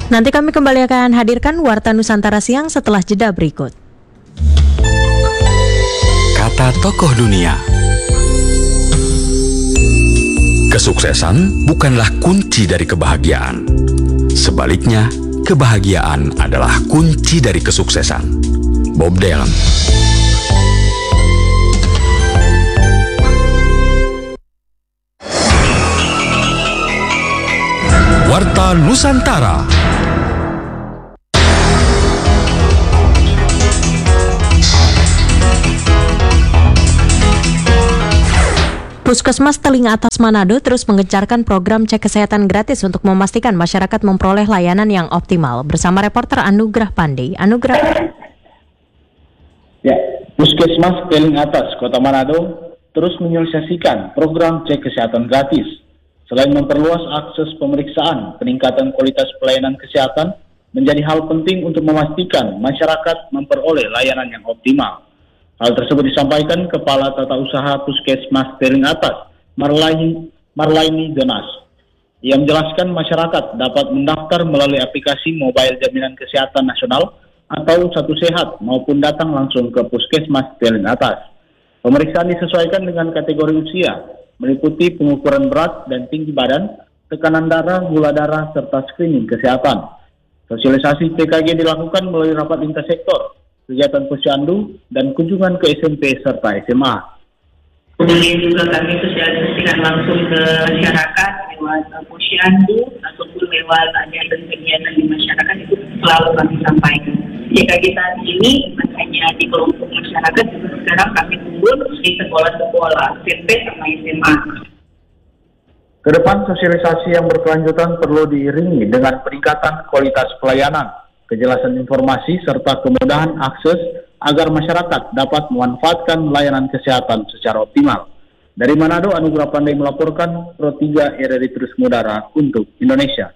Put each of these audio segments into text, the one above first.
Nanti kami kembali akan hadirkan Warta Nusantara Siang setelah jeda berikut. Kata tokoh dunia. Kesuksesan bukanlah kunci dari kebahagiaan. Sebaliknya, kebahagiaan adalah kunci dari kesuksesan. Bob Dylan. Warta Nusantara. Puskesmas Teling Atas Manado terus mengencarkan program cek kesehatan gratis untuk memastikan masyarakat memperoleh layanan yang optimal. Bersama reporter Anugrah Pandey. Anugrah. Ya, Puskesmas Teling Atas Kota Manado terus menyosialisasikan program cek kesehatan gratis. Selain memperluas akses pemeriksaan, peningkatan kualitas pelayanan kesehatan menjadi hal penting untuk memastikan masyarakat memperoleh layanan yang optimal. Hal tersebut disampaikan Kepala Tata Usaha Puskesmas Teling Atas, Marlaini Jonas. Ia menjelaskan masyarakat dapat mendaftar melalui aplikasi Mobile Jaminan Kesehatan Nasional atau Satu Sehat maupun datang langsung ke Puskesmas Teling Atas. Pemeriksaan disesuaikan dengan kategori usia, meliputi pengukuran berat dan tinggi badan, tekanan darah, gula darah, serta screening kesehatan. Sosialisasi TKG dilakukan melalui rapat lintas sektor, kegiatan posyandu, dan kunjungan ke SMP serta SMA. Kemudian juga kami sosialisasikan langsung ke masyarakat lewat posyandu ataupun lewat kegiatan di masyarakat, itu selalu kami sampaikan. TKG saat ini hanya di kelompok masyarakat, juga sekarang kami turun di sekolah-sekolah SMP sama SMA. Kedepan sosialisasi yang berkelanjutan perlu diiringi dengan peningkatan kualitas pelayanan, kejelasan informasi, serta kemudahan akses agar masyarakat dapat memanfaatkan layanan kesehatan secara optimal. Dari Manado, Anugrah Pandey melaporkan Pro 3 RRI Terus Mudara untuk Indonesia.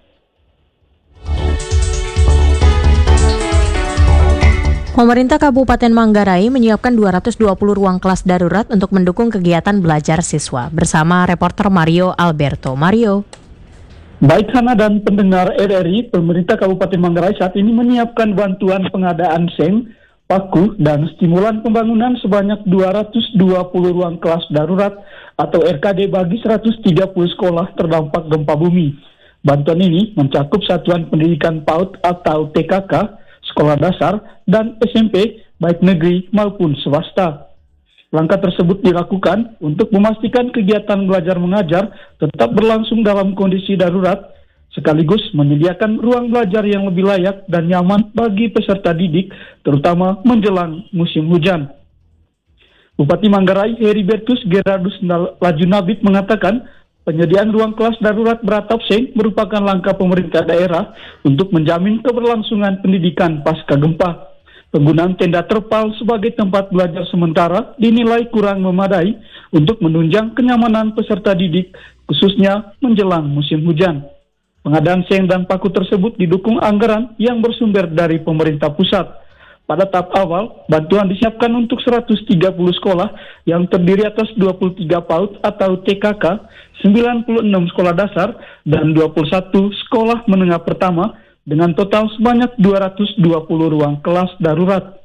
Pemerintah Kabupaten Manggarai menyiapkan 220 ruang kelas darurat untuk mendukung kegiatan belajar siswa. Bersama reporter Mario Alberto. Mario. Baik Hana dan pendengar RRI, pemerintah Kabupaten Manggarai saat ini menyiapkan bantuan pengadaan seng, paku, dan stimulan pembangunan sebanyak 220 ruang kelas darurat atau RKD bagi 130 sekolah terdampak gempa bumi. Bantuan ini mencakup satuan pendidikan PAUD atau TKK, sekolah dasar, dan SMP, baik negeri maupun swasta. Langkah tersebut dilakukan untuk memastikan kegiatan belajar mengajar tetap berlangsung dalam kondisi darurat, sekaligus menyediakan ruang belajar yang lebih layak dan nyaman bagi peserta didik, terutama menjelang musim hujan. Bupati Manggarai Heribertus Gerardus Lajunabit mengatakan, penyediaan ruang kelas darurat beratap seng merupakan langkah pemerintah daerah untuk menjamin keberlangsungan pendidikan pasca gempa. Penggunaan tenda terpal sebagai tempat belajar sementara dinilai kurang memadai untuk menunjang kenyamanan peserta didik, khususnya menjelang musim hujan. Pengadaan seng dan paku tersebut didukung anggaran yang bersumber dari pemerintah pusat. Pada tahap awal, bantuan disiapkan untuk 130 sekolah yang terdiri atas 23 PAUD atau TKK, 96 sekolah dasar, dan 21 sekolah menengah pertama dengan total sebanyak 220 ruang kelas darurat.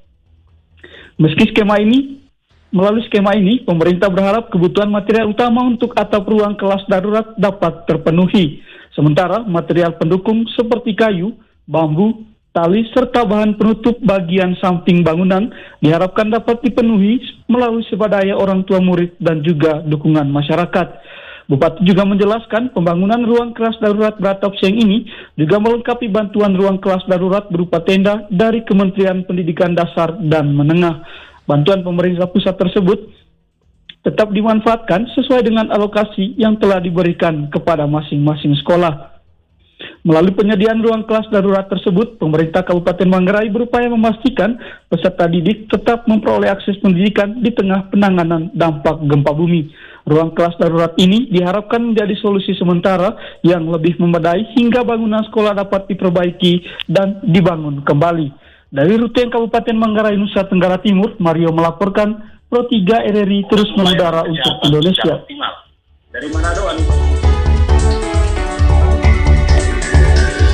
Melalui skema ini, pemerintah berharap kebutuhan material utama untuk atap ruang kelas darurat dapat terpenuhi. Sementara material pendukung seperti kayu, bambu, tali, serta bahan penutup bagian samping bangunan diharapkan dapat dipenuhi melalui swadaya orang tua murid dan juga dukungan masyarakat. Bupati juga menjelaskan pembangunan ruang kelas darurat beratap seng ini juga melengkapi bantuan ruang kelas darurat berupa tenda dari Kementerian Pendidikan Dasar dan Menengah. Bantuan pemerintah pusat tersebut tetap dimanfaatkan sesuai dengan alokasi yang telah diberikan kepada masing-masing sekolah. Melalui penyediaan ruang kelas darurat tersebut, pemerintah Kabupaten Manggarai berupaya memastikan peserta didik tetap memperoleh akses pendidikan di tengah penanganan dampak gempa bumi. Ruang kelas darurat ini diharapkan menjadi solusi sementara yang lebih memadai hingga bangunan sekolah dapat diperbaiki dan dibangun kembali. Dari Ruteng Kabupaten Manggarai, Nusa Tenggara Timur, Mario melaporkan Pro 3 RRI terus mengudara untuk Indonesia. Dari Manado,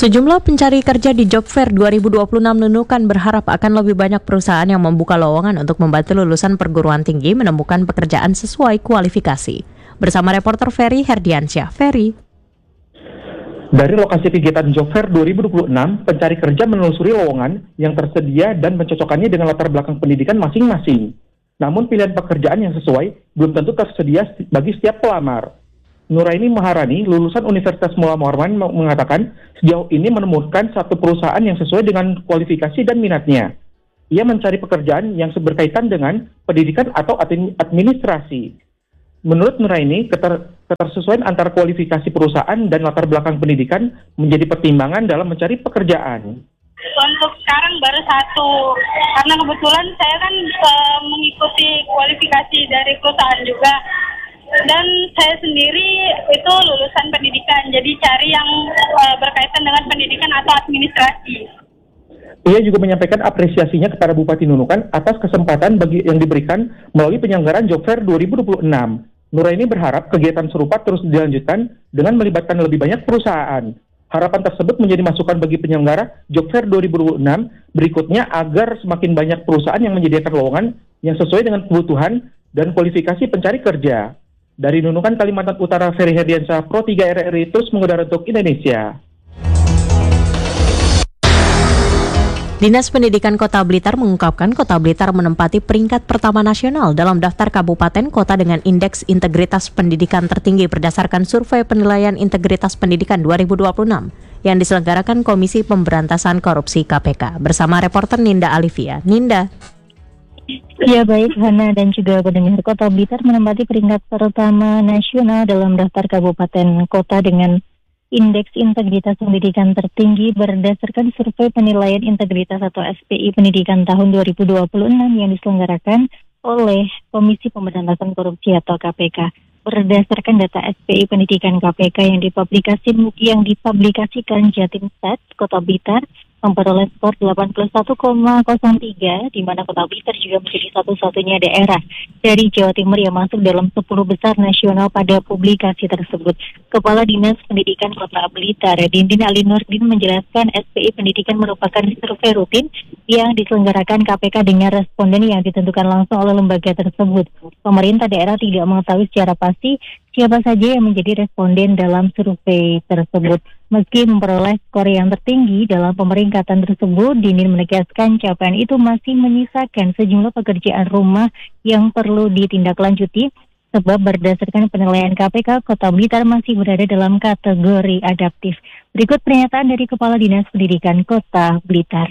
Sejumlah pencari kerja di Job Fair 2026 Nunukan berharap akan lebih banyak perusahaan yang membuka lowongan untuk membantu lulusan perguruan tinggi menemukan pekerjaan sesuai kualifikasi. Bersama reporter Ferry Herdiansyah. Ferry. Dari lokasi kegiatan Job Fair 2026, pencari kerja menelusuri lowongan yang tersedia dan mencocokkannya dengan latar belakang pendidikan masing-masing. Namun pilihan pekerjaan yang sesuai belum tentu tersedia bagi setiap pelamar. Nuraini Maharani, lulusan Universitas Mula Moarman, mengatakan sejauh ini menemukan satu perusahaan yang sesuai dengan kualifikasi dan minatnya. Ia mencari pekerjaan yang berkaitan dengan pendidikan atau administrasi. Menurut Nuraini, ketersesuaian antara kualifikasi perusahaan dan latar belakang pendidikan menjadi pertimbangan dalam mencari pekerjaan. Untuk sekarang baru satu, karena kebetulan saya kan mengikuti kualifikasi dari perusahaan juga. Dan saya sendiri itu lulusan pendidikan, jadi cari yang berkaitan dengan pendidikan atau administrasi. Ia juga menyampaikan apresiasinya kepada Bupati Nunukan atas kesempatan yang diberikan melalui penyelenggaraan Job Fair 2026. Nuraini berharap kegiatan serupa terus dilanjutkan dengan melibatkan lebih banyak perusahaan. Harapan tersebut menjadi masukan bagi penyelenggara Job Fair 2026 berikutnya agar semakin banyak perusahaan yang menyediakan lowongan yang sesuai dengan kebutuhan dan kualifikasi pencari kerja. Dari Nunukan, Kalimantan Utara, Ferry Herdiansyah, Pro 3 RRI terus mengudara untuk Indonesia. Dinas Pendidikan Kota Blitar mengungkapkan Kota Blitar menempati peringkat pertama nasional dalam daftar kabupaten kota dengan indeks integritas pendidikan tertinggi berdasarkan survei penilaian integritas pendidikan 2026 yang diselenggarakan Komisi Pemberantasan Korupsi KPK. Bersama reporter Ninda Alivia. Ninda. Ya baik, Hana dan juga pendengar, Kota Blitar menempati peringkat pertama nasional dalam daftar kabupaten kota dengan indeks integritas pendidikan tertinggi berdasarkan survei penilaian integritas atau SPI pendidikan tahun 2026 yang diselenggarakan oleh Komisi Pemberantasan Korupsi atau KPK. Berdasarkan data SPI pendidikan KPK yang dipublikasikan Jatimstat, Kota Blitar memperoleh skor 81,03, di mana Kota Blitar juga menjadi satu-satunya daerah dari Jawa Timur yang masuk dalam 10 besar nasional pada publikasi tersebut. Kepala Dinas Pendidikan Kota Blitar, Dindin Ali Nurdin, menjelaskan SPI Pendidikan merupakan survei rutin yang diselenggarakan KPK dengan responden yang ditentukan langsung oleh lembaga tersebut. Pemerintah daerah tidak mengetahui secara pasti siapa saja yang menjadi responden dalam survei tersebut. Meski memperoleh skor yang tertinggi dalam pemeringkatan tersebut, Dindin menegaskan capaian itu masih menyisakan sejumlah pekerjaan rumah yang perlu ditindaklanjuti, sebab berdasarkan penilaian KPK, Kota Blitar masih berada dalam kategori adaptif. Berikut pernyataan dari Kepala Dinas Pendidikan Kota Blitar.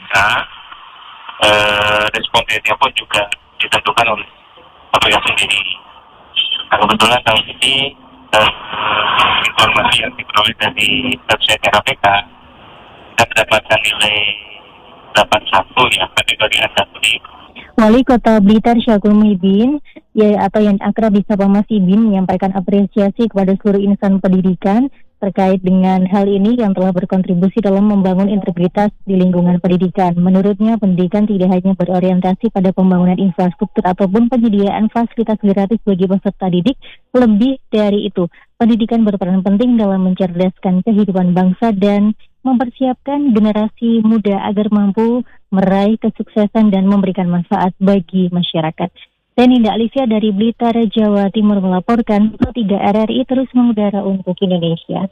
Respondennya pun juga ditentukan oleh KPK sendiri. Nah, kebetulan tahun ini informasi yang diperoleh dari website KPK, kita mendapatkan nilai 81 ya, kategori adaptif. Wali Kota Blitar Syakul Muhyiddin atau yang akrab disapa Mas Ibin menyampaikan apresiasi kepada seluruh insan pendidikan terkait dengan hal ini yang telah berkontribusi dalam membangun integritas di lingkungan pendidikan. Menurutnya, pendidikan tidak hanya berorientasi pada pembangunan infrastruktur ataupun penyediaan fasilitas gratis bagi peserta didik. Lebih dari itu, pendidikan berperan penting dalam mencerdaskan kehidupan bangsa dan mempersiapkan generasi muda agar mampu meraih kesuksesan dan memberikan manfaat bagi masyarakat. Saya Ninda Alivia dari Blitar, Jawa Timur melaporkan. Pro 3 RRI terus mengudara untuk Indonesia.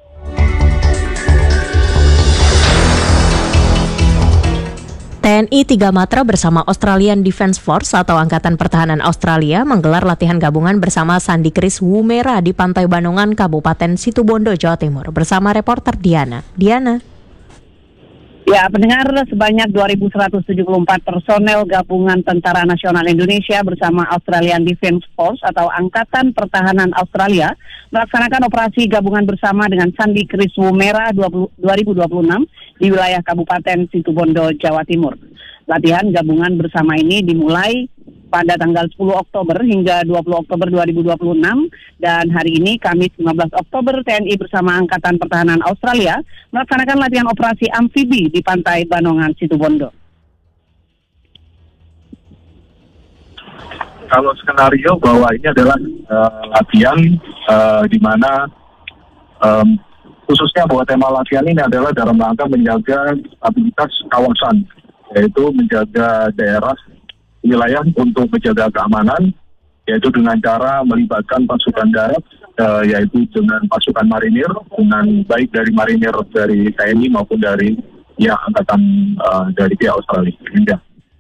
TNI 3 Matra bersama Australian Defence Force atau Angkatan Pertahanan Australia menggelar latihan gabungan bersama Sandi Kris Wumera di Pantai Banongan, Kabupaten Situbondo, Jawa Timur. Bersama reporter Diana. Ya, pendengar, sebanyak 2.174 personel gabungan Tentara Nasional Indonesia bersama Australian Defence Force atau Angkatan Pertahanan Australia melaksanakan operasi gabungan bersama dengan Sandi Kris Wumera 2026 di wilayah Kabupaten Situbondo, Jawa Timur. Latihan gabungan bersama ini dimulai pada tanggal 10 Oktober hingga 20 Oktober 2026 dan hari ini Kamis 15 Oktober TNI bersama Angkatan Pertahanan Australia melaksanakan latihan operasi amfibi di Pantai Banongan, Situbondo. Kalau skenario bahwa ini adalah latihan di mana khususnya bahwa tema latihan ini adalah dalam rangka menjaga stabilitas kawasan, yaitu menjaga daerah wilayah untuk menjaga keamanan, yaitu dengan cara melibatkan pasukan darat, yaitu dengan pasukan marinir, dengan baik dari marinir dari TNI maupun dari angkatan dari pihak Australia.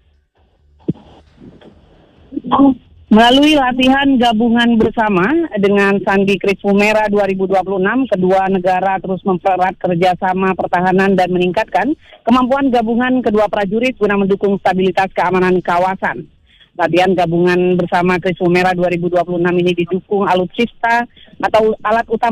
Melalui latihan gabungan bersama dengan Sandi Krismumera 2026, kedua negara terus mempererat kerjasama pertahanan dan meningkatkan kemampuan gabungan kedua prajurit guna mendukung stabilitas keamanan kawasan. Latihan gabungan bersama Krismumera 2026 ini didukung alutsista atau alat utama